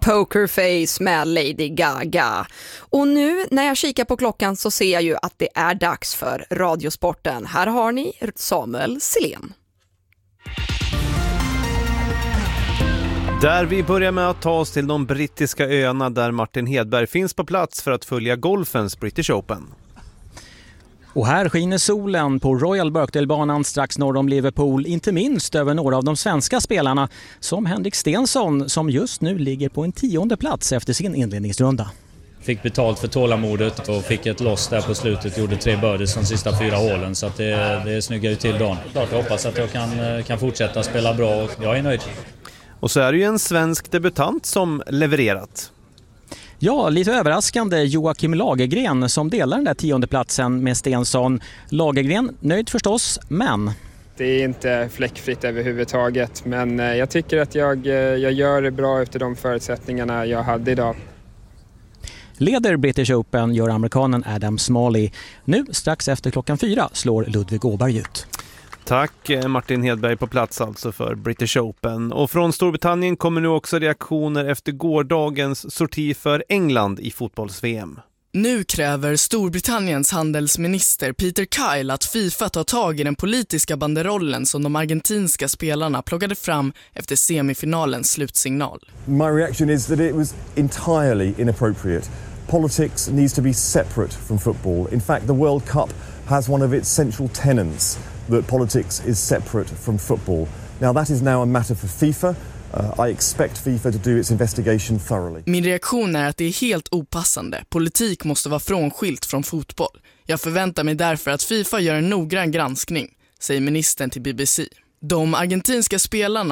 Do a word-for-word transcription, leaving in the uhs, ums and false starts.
Pokerface med Lady Gaga. Och nu när jag kikar på klockan så ser jag ju att det är dags för Radiosporten. Här har ni Samuel Silén. Där vi börjar med att ta oss till de brittiska öarna där Martin Hedberg finns på plats för att följa golfens British Open. Och här skiner solen på Royal Birkdale-banan strax norr om Liverpool, inte minst över några av de svenska spelarna som Henrik Stenson som just nu ligger på en tionde plats efter sin inledningsrunda. Fick betalt för tålamodet och fick ett loss där på slutet, gjorde tre birdies de sista fyra hålen så att det, det snyggar ju till dagen. Klart jag hoppas att jag kan, kan fortsätta spela bra och jag är nöjd. Och så är det ju en svensk debutant som levererat. Ja, lite överraskande Joakim Lagergren som delar den där tionde platsen med Stensson. Lagergren, nöjd förstås, men... Det är inte fläckfritt överhuvudtaget, men jag tycker att jag, jag gör det bra efter de förutsättningarna jag hade idag. Leder British Open gör amerikanen Adam Smalley. Nu strax efter klockan fyra slår Ludvig Åberg ut. Tack Martin Hedberg på plats alltså för British Open. Och från Storbritannien kommer nu också reaktioner efter gårdagens sorti för England i fotbolls-V M. Nu kräver Storbritanniens handelsminister Peter Kyle att FIFA tar tag i den politiska banderollen som de argentinska spelarna plockade fram efter semifinalens slutsignal. My reaction is that it was entirely inappropriate. Politics needs to be separate from football. In fact, the World Cup has one of its central tenets that politics is separate from football. Now that is now a matter for FIFA. Uh, I expect FIFA to do its investigation thoroughly. Min reaktion är att det är helt opassande. Politik måste vara frånskilt från fotboll. Jag förväntar mig därför att FIFA gör en noggrann granskning, säger ministern till B B C. De argentinska spelarna